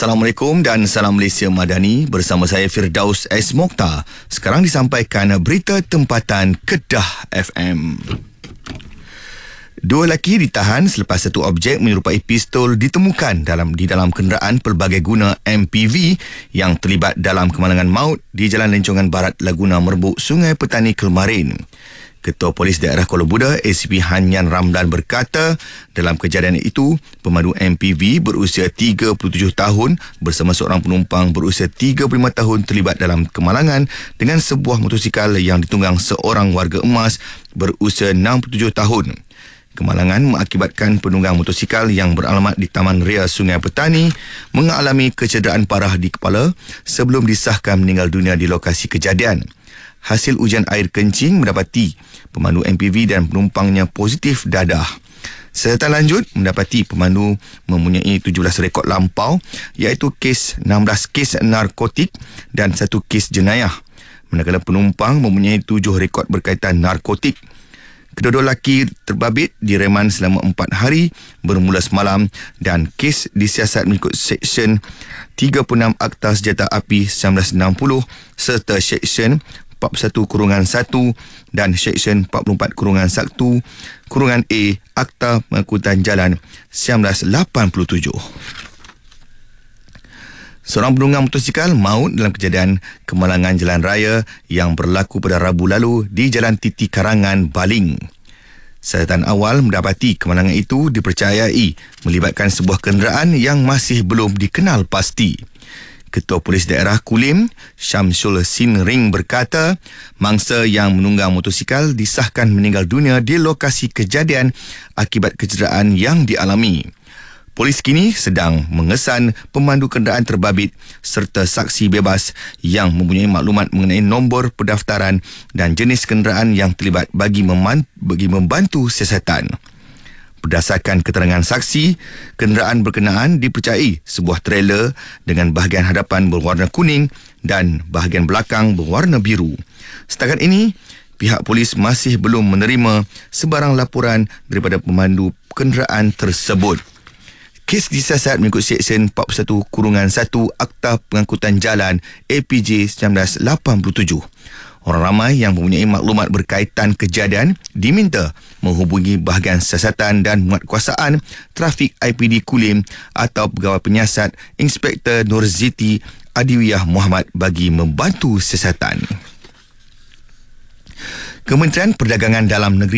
Assalamualaikum dan salam Malaysia Madani, bersama saya Firdaus S. Mokhtar. Sekarang disampaikan berita tempatan Kedah FM. Dua lelaki ditahan selepas satu objek menyerupai pistol ditemukan di dalam kenderaan pelbagai guna MPV yang terlibat dalam kemalangan maut di Jalan Lencongan Barat, Laguna Merbuk, Sungai Petani, Kelmarin. Ketua Polis Daerah Kuala Buda, ACP Hanyan Ramdan berkata, dalam kejadian itu, pemandu MPV berusia 37 tahun bersama seorang penumpang berusia 35 tahun terlibat dalam kemalangan dengan sebuah motosikal yang ditunggang seorang warga emas berusia 67 tahun. Kemalangan mengakibatkan penunggang motosikal yang beralamat di Taman Ria Sungai Petani mengalami kecederaan parah di kepala sebelum disahkan meninggal dunia di lokasi kejadian. Hasil ujian air kencing mendapati pemandu MPV dan penumpangnya positif dadah. Serta lanjut mendapati pemandu mempunyai 17 rekod lampau, iaitu 16 kes narkotik dan 1 kes jenayah. Manakala penumpang mempunyai 7 rekod berkaitan narkotik. Kedua-dua lelaki terbabit direman selama 4 hari bermula semalam dan kes disiasat mengikut Seksyen 36 Akta Senjata Api 1960 serta Seksyen 41-1 dan Seksyen 44-1-A Akta Pengangkutan Jalan 1987. Seorang penunggang motosikal maut dalam kejadian kemalangan jalan raya yang berlaku pada Rabu lalu di Jalan Titi Karangan, Baling. Syaratan awal mendapati kemalangan itu dipercayai melibatkan sebuah kenderaan yang masih belum dikenal pasti. Ketua Polis Daerah Kulim, Syamsul Sinring berkata, mangsa yang menunggang motosikal disahkan meninggal dunia di lokasi kejadian akibat kecederaan yang dialami. Polis kini sedang mengesan pemandu kenderaan terbabit serta saksi bebas yang mempunyai maklumat mengenai nombor pendaftaran dan jenis kenderaan yang terlibat bagi membantu siasatan. Berdasarkan keterangan saksi, kenderaan berkenaan dipercayai sebuah trailer dengan bahagian hadapan berwarna kuning dan bahagian belakang berwarna biru. Setakat ini, pihak polis masih belum menerima sebarang laporan daripada pemandu kenderaan tersebut. Kes disiasat mengikut Seksyen 41-1 Akta Pengangkutan Jalan APJ 1987. Orang ramai yang mempunyai maklumat berkaitan kejadian diminta menghubungi bahagian siasatan dan penguatkuasaan trafik IPD Kulim atau Pegawai Penyiasat Inspektor Nurziti Adiwiyah Muhammad bagi membantu siasatan. Kementerian Perdagangan Dalam Negeri